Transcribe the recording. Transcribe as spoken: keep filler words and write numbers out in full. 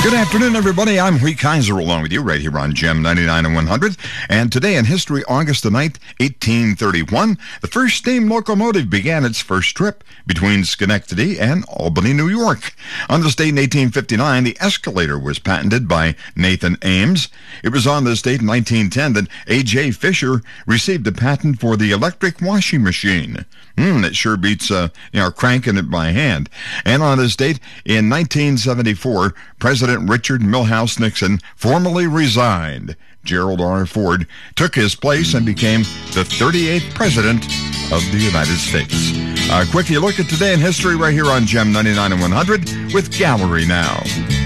Good afternoon, everybody. I'm Hui Kaiser along with you right here on Gem ninety-nine and one hundred. And today in history, August the ninth, eighteen thirty-one, the first steam locomotive began its first trip between Schenectady and Albany, New York. On this date in eighteen fifty-nine, the escalator was patented by Nathan Ames. It was on this date in nineteen ten that A J Fisher received a patent for the electric washing machine. Hmm, it sure beats, uh, you know, cranking it by hand. And on this date in nineteen seventy-four, President Richard Milhous Nixon formally resigned. Gerald R. Ford took his place and became the thirty-eighth President of the United States. A quickie look at today in history right here on Gem ninety-nine and one hundred with Gallery Now.